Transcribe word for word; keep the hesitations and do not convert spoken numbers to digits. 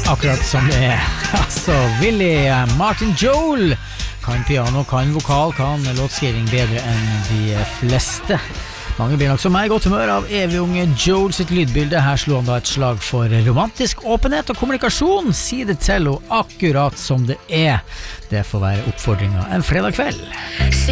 Akkurat som det er. Altså, Willie Martin Joel kan piano, kan vokal, kan låtskriving bedre enn de fleste. Mange blir nok som meg godt humør av evig unge Joel sitt lydbilde. Her slo han da et slag for romantisk åpenhet og kommunikasjon. Si det til og akkurat som det er. Det får være oppfordringen en fredag kveld.